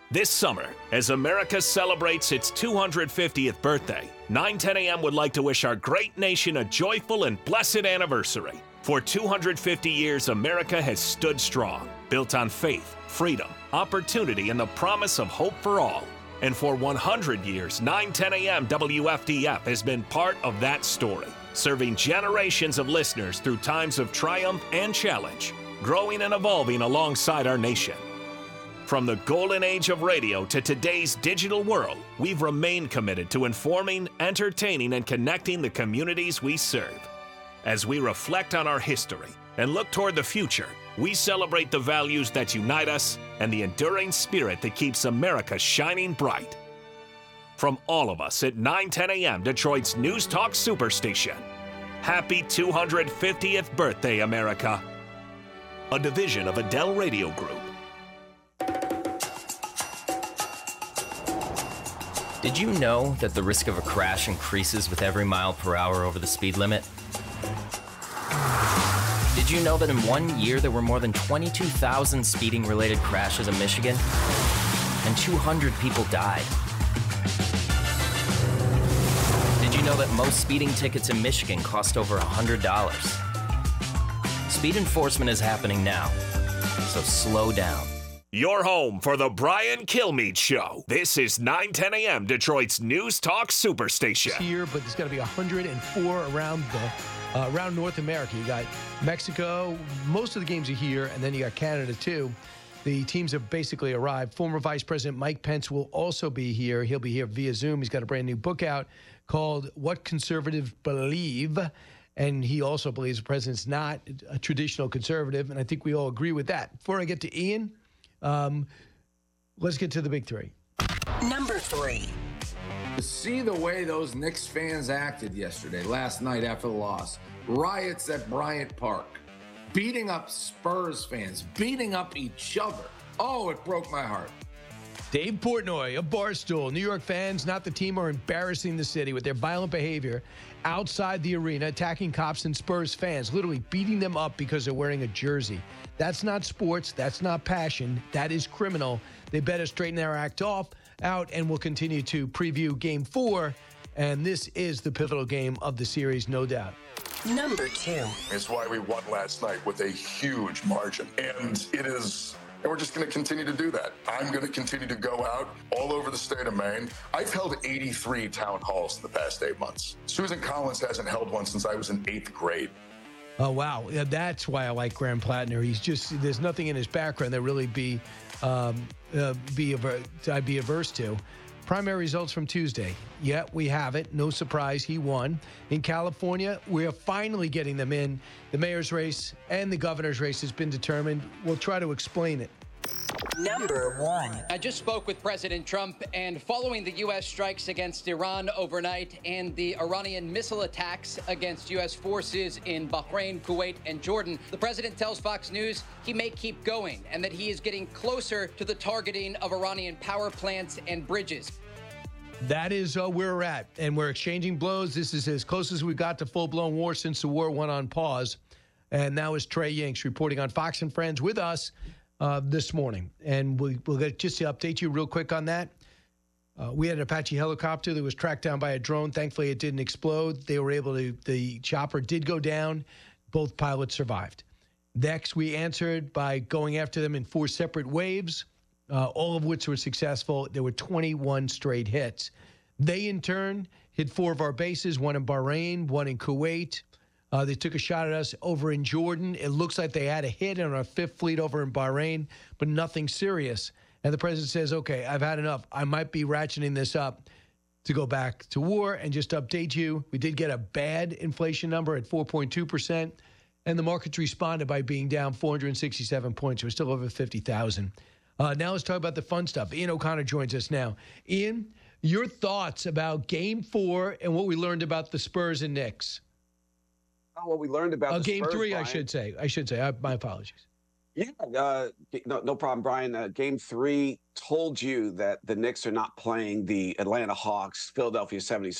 This summer, as America celebrates its 250th birthday, 910 AM would like to wish our great nation a joyful and blessed anniversary. For 250 years, America has stood strong, built on faith, freedom, opportunity, and the promise of hope for all. And for 100 years, 910 AM WFDF has been part of that story, serving generations of listeners through times of triumph and challenge, growing and evolving alongside our nation. From the golden age of radio to today's digital world, we've remained committed to informing, entertaining, and connecting the communities we serve. As we reflect on our history and look toward the future, we celebrate the values that unite us and the enduring spirit that keeps America shining bright. From all of us at 910 AM, Detroit's News Talk Superstation, happy 250th birthday, America. A division of Adele Radio Group. Did you know that the risk of a crash increases with every mile per hour over the speed limit? Did you know that in 1 year there were more than 22,000 speeding-related crashes in Michigan? And 200 people died. Did you know that most speeding tickets in Michigan cost over $100? Speed enforcement is happening now, so slow down. Your home for the Brian Kilmeade Show. This is 910 AM, Detroit's News Talk Superstation. Here, but there's got to be 104 around North America. You got Mexico. Most of the games are here, and then you got Canada too. The teams have basically arrived. Former Vice President Mike Pence will also be here. He'll be here via Zoom. He's got a brand new book out called What Conservatives Believe. And he also believes the president's not a traditional conservative, and I think we all agree with that. Before I get to Ian, let's get to the big three. Number 3. To see the way those Knicks fans acted yesterday, last night after the loss, riots at Bryant Park, beating up Spurs fans, beating up each other. Oh, it broke my heart. Dave Portnoy of Barstool. New York fans, not the team, are embarrassing the city with their violent behavior outside the arena, attacking cops and Spurs fans, literally beating them up because they're wearing a jersey. That's not sports. That's not passion. That is criminal. They better straighten their act out, and we'll continue to preview Game 4. And this is the pivotal game of the series, no doubt. Number 2. It's why we won last night with a huge margin. And we're just going to continue to do that. I'm going to continue to go out all over the state of Maine. I've held 83 town halls in the past 8 months. Susan Collins hasn't held one since I was in 8th grade. Oh, wow. Yeah, that's why I like Graham Plattner. There's nothing in his background that really I'd be averse to. Primary results from Tuesday. Yeah, we have it. No surprise, he won. In California, we're finally getting them in. The mayor's race and the governor's race has been determined. We'll try to explain it. Number 1. I just spoke with President Trump, and following the U.S. strikes against Iran overnight and the Iranian missile attacks against U.S. forces in Bahrain, Kuwait, and Jordan, the president tells Fox News he may keep going and that he is getting closer to the targeting of Iranian power plants and bridges. That is where we're at, and we're exchanging blows. This is as close as we got to full-blown war since the war went on pause. And now is Trey Yingst reporting on Fox and Friends with us this morning. And we'll get just to update you real quick on that. We had an Apache helicopter that was tracked down by a drone. Thankfully, it didn't explode. They were able to, the chopper did go down. Both pilots survived. Next, we answered by going after them in 4 separate waves, all of which were successful. There were 21 straight hits. They, in turn, hit 4 of our bases, 1 in Bahrain, 1 in Kuwait. They took a shot at us over in Jordan. It looks like they had a hit on our 5th fleet over in Bahrain, but nothing serious. And the president says, okay, I've had enough. I might be ratcheting this up to go back to war. And just to update you, we did get a bad inflation number at 4.2%. And the markets responded by being down 467 points. We're still over 50,000. Now let's talk about the fun stuff. Ian O'Connor joins us now. Ian, your thoughts about Game 4 and what we learned about the Spurs and Knicks. What we learned about the Game Spurs, 3, Brian. I should say. My apologies. Yeah, no problem, Brian. Game 3 told you that the Knicks are not playing the Atlanta Hawks, Philadelphia 76ers.